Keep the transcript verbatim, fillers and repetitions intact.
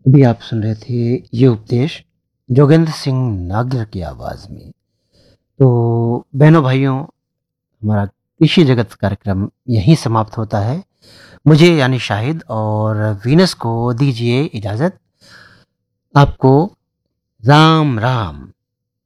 अभी आप सुन रहे थे ये उपदेश जोगेंद्र सिंह नागर की आवाज़ में। तो बहनों भाइयों, हमारा कृषि जगत कार्यक्रम यहीं समाप्त होता है। मुझे यानी शाहिद और वीनस को दीजिए इजाज़त। आपको राम राम।